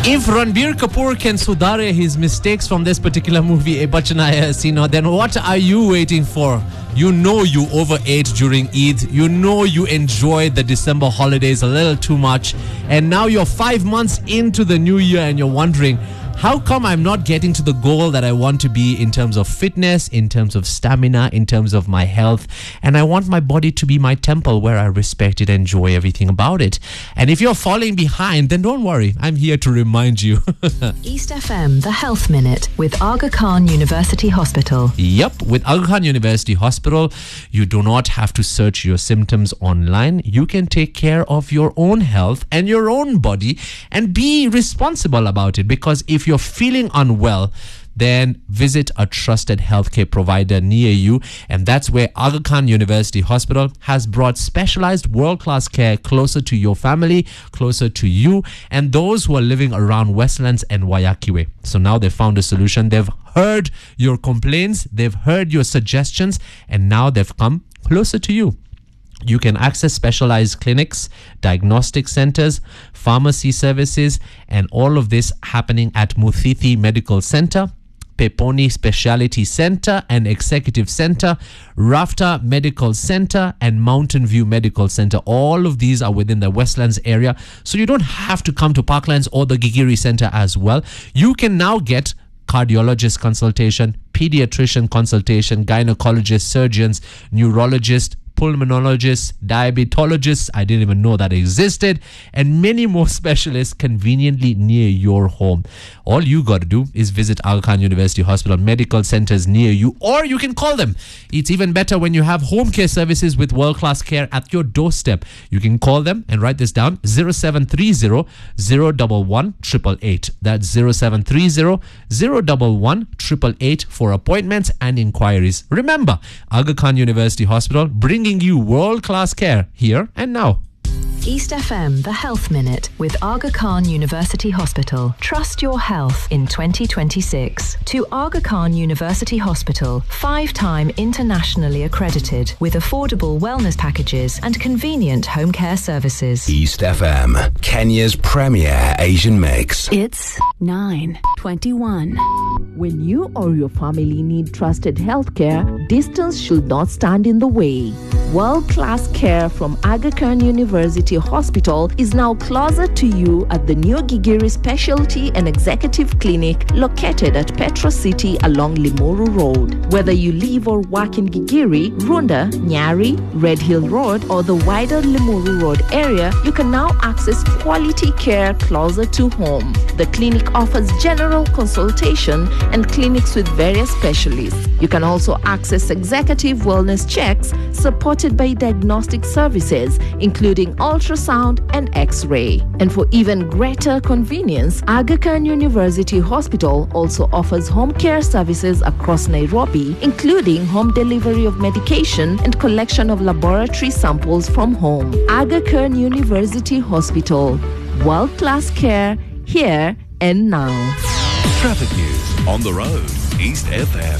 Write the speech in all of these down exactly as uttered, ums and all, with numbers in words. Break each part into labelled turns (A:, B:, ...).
A: If Ranbir Kapoor can sudare his mistakes from this particular movie, A Bachchan Aaya Hasina, then what are you waiting for? You know you overate during Eid. You know you enjoyed the December holidays a little too much. And now you're five months into the new year and you're wondering, how come I'm not getting to the goal that I want to be in terms of fitness, in terms of stamina, in terms of my health? And I want my body to be my temple where I respect it and enjoy everything about it. And if you're falling behind, then don't worry. I'm here to remind you.
B: East F M, the Health Minute with Aga Khan University Hospital.
A: Yep, with Aga Khan University Hospital, you do not have to search your symptoms online. You can take care of your own health and your own body and be responsible about it. Because if you're feeling unwell, then visit a trusted healthcare provider near you. And that's where Aga Khan University Hospital has brought specialized world-class care closer to your family, closer to you, and those who are living around Westlands and Wayakiwe. So now they've found a solution. They've heard your complaints, they've heard your suggestions, and now they've come closer to you. You can access specialized clinics, diagnostic centers, pharmacy services, and all of this happening at Muthithi Medical Center, Peponi Speciality Center and Executive Center, Rafta Medical Center, and Mountain View Medical Center. All of these are within the Westlands area, so you don't have to come to Parklands or the Gigiri Center as well. You can now get cardiologist consultation, pediatrician consultation, gynecologist, surgeons, neurologist, pulmonologists, diabetologists, I didn't even know that existed, and many more specialists conveniently near your home. All you got to do is visit Aga Khan University Hospital medical centers near you, or you can call them. It's even better when you have home care services with world-class care at your doorstep. You can call them and write this down, zero seven three zero, zero one one, eight eight eight. That's zero seven three zero, zero one one, eight eight eight for appointments and inquiries. Remember, Aga Khan University Hospital, bringing you world-class care here and now.
B: East F M, the Health Minute with Aga Khan University Hospital. Trust your health in twenty twenty-six. To Aga Khan University Hospital, five-time internationally accredited with affordable wellness packages and convenient home care services.
C: East F M, Kenya's premier Asian mix.
D: It's nine twenty-one. When you or your family need trusted healthcare, distance should not stand in the way. World-class care from Aga Khan University Hospital is now closer to you at the new Gigiri Specialty and Executive Clinic located at Petra City along Limuru Road. Whether you live or work in Gigiri, Runda, Nyari, Red Hill Road, or the wider Limuru Road area, you can now access quality care closer to home. The clinic offers general consultation and clinics with various specialists. You can also access executive wellness checks supported by diagnostic services, including ultrasound and X-ray. And for even greater convenience, Aga Khan University Hospital also offers home care services across Nairobi, including home delivery of medication and collection of laboratory samples from home. Aga Khan University Hospital. World-class care here and now.
C: Traffic news on the road. East F M.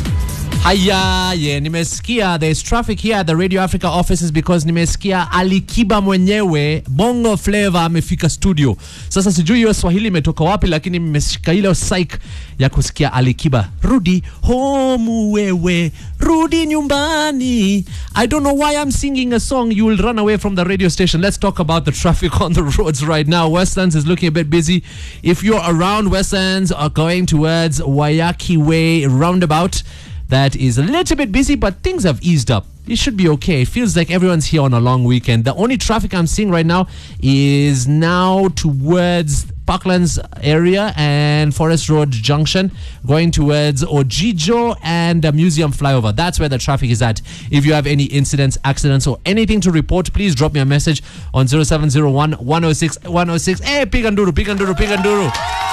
A: Haya, yeah, nimesikia there's traffic here at the Radio Africa offices because nimesikia Alikiba mwenyewe Bongo Flavor amefika studio. Sasa sijui hiyo Swahili imetoka wapi, lakini nimeshika ile psych ya kusikia Alikiba. Rudi home wewe, rudi nyumbani. I don't know why I'm singing a song. You will run away from the radio station. Let's talk about the traffic on the roads right now. Westlands is looking a bit busy. If you're around Westlands or going towards Wayakiwe roundabout, that is a little bit busy, but things have eased up. It should be okay. It feels like everyone's here on a long weekend. The only traffic I'm seeing right now is now towards Parklands area and Forest Road Junction, going towards Ojijo and the Museum Flyover. That's where the traffic is at. If you have any incidents, accidents, or anything to report, please drop me a message on zero seven zero one, one oh six, one oh six. Hey, Piganduru, Piganduru, Piganduru.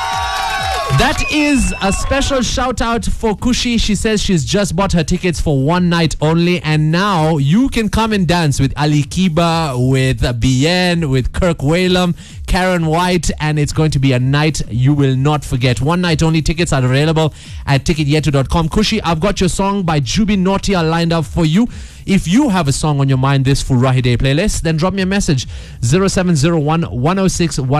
A: That is a special shout out for Kushi. She says she's just bought her tickets for one night only, and now you can come and dance with Ali Kiba, with Bien, with Kirk Whalum, Karen White, and it's going to be a night you will not forget. One night only. Tickets are available at ticket yetu dot com. Kushi, I've got your song by Jubi Notia lined up for you. If you have a song on your mind this Furahi Day playlist, then drop me a message zero seven zero one, one oh six, one